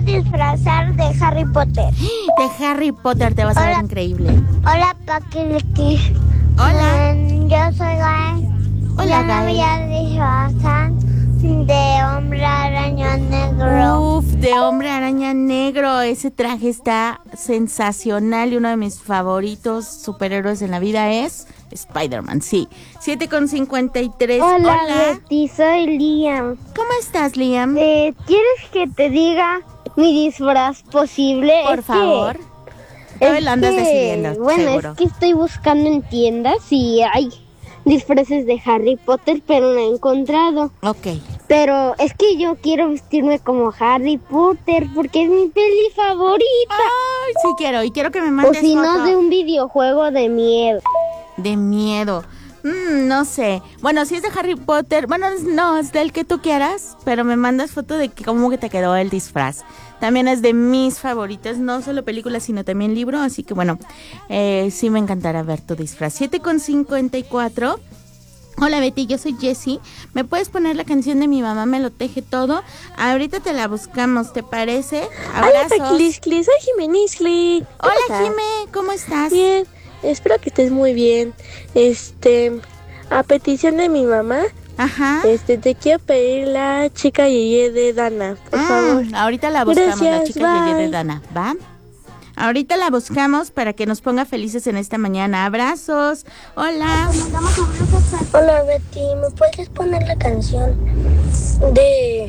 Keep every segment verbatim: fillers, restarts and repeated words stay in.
disfrazar de Harry Potter. De Harry Potter te vas a ver increíble. Hola, Paquiliqui. Hola. Um, yo soy Gael. Hola, Yo me Gael. voy a disfrazar de Hombre Araña Negro. Uf, de Hombre Araña Negro. Ese traje está sensacional y uno de mis favoritos superhéroes en la vida es Spider-Man, sí. siete con cincuenta y tres. Hola, Hola. Betty, soy Liam. ¿Cómo estás, Liam? Eh, ¿Quieres que te diga mi disfraz posible? Por es favor. Que, Hoy lo andas que, decidiendo, bueno, seguro. es que estoy buscando en tiendas y hay disfraces de Harry Potter, pero no he encontrado. Ok. Pero es que yo quiero vestirme como Harry Potter porque es mi peli favorita. Ay, sí quiero. Y quiero que me O mandes si no, foto de un videojuego de miedo. de miedo. Mm, no sé. Bueno, si es de Harry Potter, bueno, no, es del que tú quieras, pero me mandas foto de que cómo que te quedó el disfraz. También es de mis favoritos, no solo películas, sino también libro, así que bueno, eh, sí me encantará ver tu disfraz. siete con cincuenta y cuatro. Hola Betty, yo soy Jessie. ¿Me puedes poner la canción de Mi Mamá Me Lo Teje Todo? Ahorita te la buscamos, ¿te parece? Hola, Abrazos. Paquiliscli, soy Jimeniscli. Hola Jime, ¿cómo estás? Bien, espero que estés muy bien. Este, a petición de mi mamá, Ajá. este, te quiero pedir la chica Yeye de Dana, por Mm, favor. ahorita la buscamos, la Gracias, chica Yeye de bye. Dana, ¿va? Ahorita la buscamos para que nos ponga felices en esta mañana. Abrazos. Hola. Hola Betty, ¿me puedes poner la canción de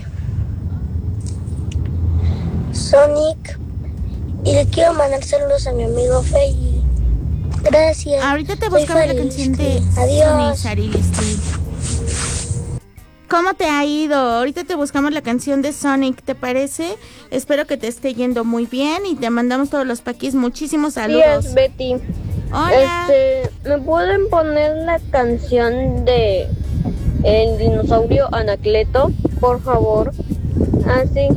Sonic? Y le quiero mandar saludos a mi amigo Fey. Gracias. Ahorita te Soy buscamos la Farilisky. canción de Adiós. Sonic, Sarilisky. ¿Cómo te ha ido? Ahorita te buscamos la canción de Sonic, ¿te parece? Espero que te esté yendo muy bien y te mandamos todos los paquis. Muchísimos saludos. Días, Betty. Hola. Este, ¿me pueden poner la canción de El dinosaurio Anacleto, por favor? Ah, sí.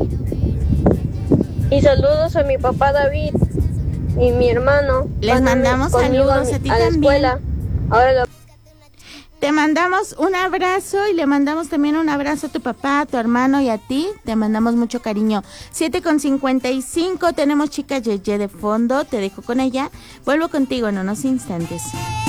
Y saludos a mi papá David y mi hermano. Les Van a- mandamos conmigo saludos a, a ti a la también. escuela. Ahora lo- Te mandamos un abrazo y le mandamos también un abrazo a tu papá, a tu hermano y a ti. Te mandamos mucho cariño. siete con cincuenta y cinco, tenemos chica Yeye de fondo. Te dejo con ella. Vuelvo contigo en unos instantes.